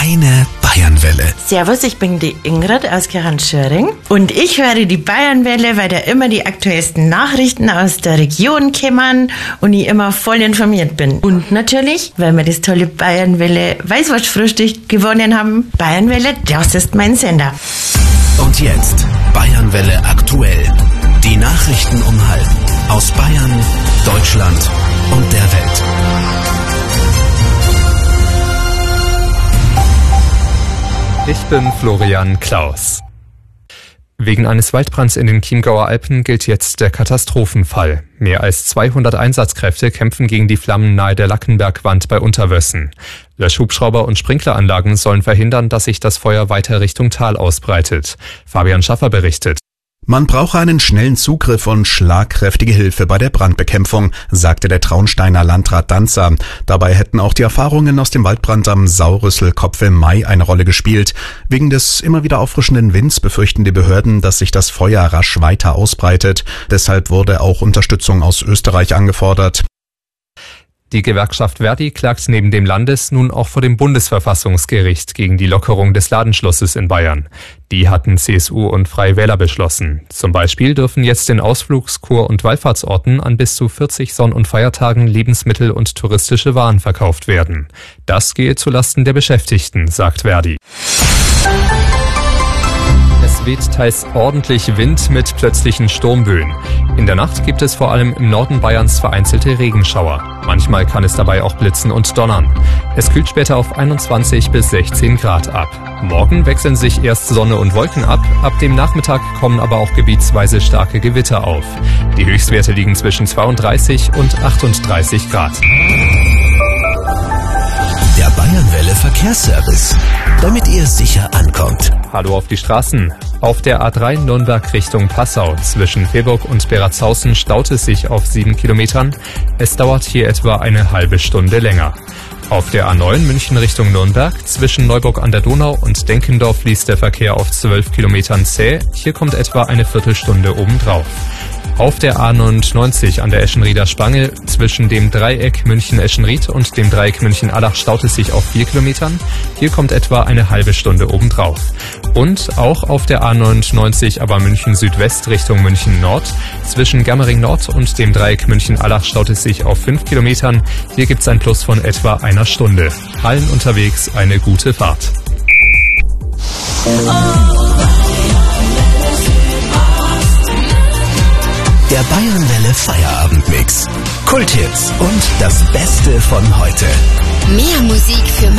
Deine Bayernwelle. Servus, ich bin die Ingrid aus Gerhard-Schöring und ich höre die Bayernwelle, weil da immer die aktuellsten Nachrichten aus der Region kommen und ich immer voll informiert bin. Und natürlich, weil wir das tolle Bayernwelle Weißwurstfrühstück gewonnen haben. Bayernwelle, das ist mein Sender. Und jetzt Bayernwelle aktuell. Die Nachrichten um halb. Aus Bayern, Deutschland und der Welt. Ich bin Florian Klaus. Wegen eines Waldbrands in den Chiemgauer Alpen gilt jetzt der Katastrophenfall. Mehr als 200 Einsatzkräfte kämpfen gegen die Flammen nahe der Lackenbergwand bei Unterwössen. Löschhubschrauber und Sprinkleranlagen sollen verhindern, dass sich das Feuer weiter Richtung Tal ausbreitet. Fabian Schaffer berichtet. Man brauche einen schnellen Zugriff und schlagkräftige Hilfe bei der Brandbekämpfung, sagte der Traunsteiner Landrat Danzer. Dabei hätten auch die Erfahrungen aus dem Waldbrand am Saurüsselkopf im Mai eine Rolle gespielt. Wegen des immer wieder auffrischenden Winds befürchten die Behörden, dass sich das Feuer rasch weiter ausbreitet. Deshalb wurde auch Unterstützung aus Österreich angefordert. Die Gewerkschaft Verdi klagt neben dem Landes- nun auch vor dem Bundesverfassungsgericht gegen die Lockerung des Ladenschlusses in Bayern. Die hatten CSU und Freie Wähler beschlossen. Zum Beispiel dürfen jetzt in Ausflugs-, Kur- und Wallfahrtsorten an bis zu 40 Sonn- und Feiertagen Lebensmittel und touristische Waren verkauft werden. Das gehe zulasten der Beschäftigten, sagt Verdi. Es weht teils ordentlich Wind mit plötzlichen Sturmböen. In der Nacht gibt es vor allem im Norden Bayerns vereinzelte Regenschauer. Manchmal kann es dabei auch blitzen und donnern. Es kühlt später auf 21 bis 16 Grad ab. Morgen wechseln sich erst Sonne und Wolken ab. Ab dem Nachmittag kommen aber auch gebietsweise starke Gewitter auf. Die Höchstwerte liegen zwischen 32 und 38 Grad. Der Bayernwelle Verkehrsservice, damit ihr sicher ankommt. Hallo auf die Straßen. Auf der A3 Nürnberg Richtung Passau zwischen Fehburg und Beratshausen staut es sich auf 7 Kilometern. Es dauert hier etwa eine halbe Stunde länger. Auf der A9 München Richtung Nürnberg zwischen Neuburg an der Donau und Denkendorf fließt der Verkehr auf 12 Kilometern zäh. Hier kommt etwa eine Viertelstunde obendrauf. Auf der A99 an der Eschenrieder Spange zwischen dem Dreieck München-Eschenried und dem Dreieck München-Allach staut es sich auf 4 Kilometern. Hier kommt etwa eine halbe Stunde obendrauf. Und auch auf der A99 aber München-Südwest Richtung München-Nord zwischen Germering Nord und dem Dreieck München-Allach staut es sich auf 5 Kilometern. Hier gibt es einen Plus von etwa einer Stunde. Allen unterwegs eine gute Fahrt. Der Bayernwelle Feierabendmix. Kulthits und das Beste von heute. Mehr Musik für